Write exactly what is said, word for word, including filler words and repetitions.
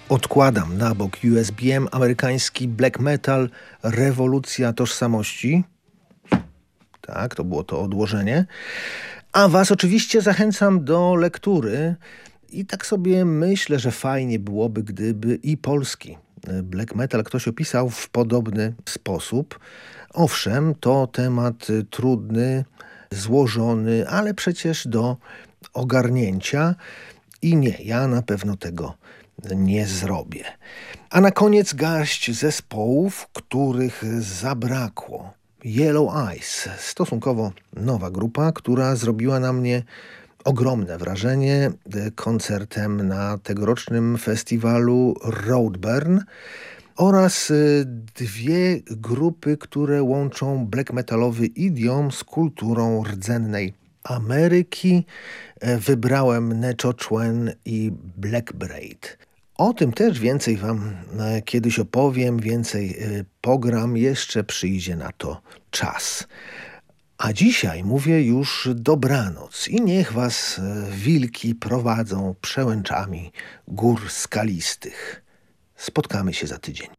Odkładam na bok U S B M, amerykański black metal, rewolucja tożsamości. Tak, to było to odłożenie. A was oczywiście zachęcam do lektury i tak sobie myślę, że fajnie byłoby, gdyby i polski black metal ktoś opisał w podobny sposób. Owszem, to temat trudny, złożony, ale przecież do ogarnięcia i nie, ja na pewno tego nie zrobię. A na koniec garść zespołów, których zabrakło. Yellow Eyes, stosunkowo nowa grupa, która zrobiła na mnie ogromne wrażenie koncertem na tegorocznym festiwalu Roadburn oraz dwie grupy, które łączą black metalowy idiom z kulturą rdzennej Ameryki. Wybrałem Nechochwen i Black Braid. O tym też więcej wam kiedyś opowiem, więcej pogram, jeszcze przyjdzie na to czas. A dzisiaj mówię już dobranoc i niech was wilki prowadzą przełęczami gór skalistych. Spotkamy się za tydzień.